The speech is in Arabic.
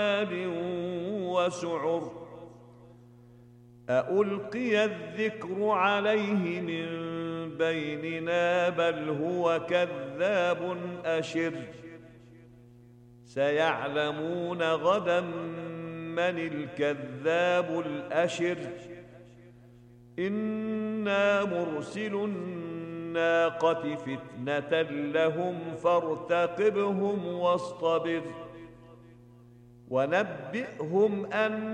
وسعر أألقي الذكر عليه من بيننا بل هو كذاب أشر سيعلمون غدا من الكذاب الأشر إنا مرسل الناقة فتنة لهم فارتقبهم واصطبر ونبئهم أن